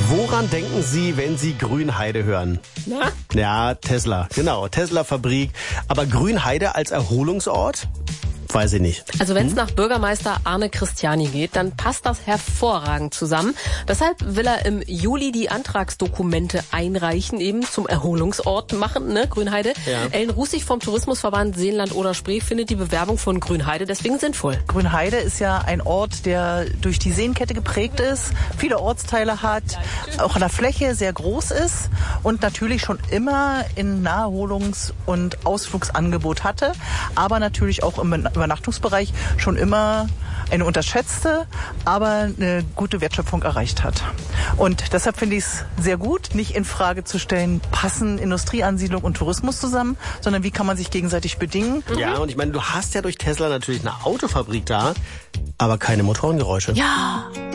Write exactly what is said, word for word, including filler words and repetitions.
Woran denken Sie, wenn Sie Grünheide hören? Na? Ja, Tesla. Genau, Tesla-Fabrik. Aber Grünheide als Erholungsort? Weiß ich nicht. Also wenn es nach Bürgermeister Arne Christiani geht, dann passt das hervorragend zusammen. Deshalb will er im Juli die Antragsdokumente einreichen, eben zum Erholungsort machen, ne, Grünheide. Ja. Ellen Russig vom Tourismusverband Seenland-Oder-Spree findet die Bewerbung von Grünheide deswegen sinnvoll. Grünheide ist ja ein Ort, der durch die Seenkette geprägt ist, viele Ortsteile hat, auch an der Fläche sehr groß ist und natürlich schon immer ein Naherholungs- und Ausflugsangebot hatte, aber natürlich auch im Übernachtungsbereich schon immer eine unterschätzte, aber eine gute Wertschöpfung erreicht hat. Und deshalb finde ich es sehr gut, nicht in Frage zu stellen, passen Industrieansiedlung und Tourismus zusammen, sondern wie kann man sich gegenseitig bedingen. Ja, und ich meine, du hast ja durch Tesla natürlich eine Autofabrik da, aber keine Motorengeräusche. Ja.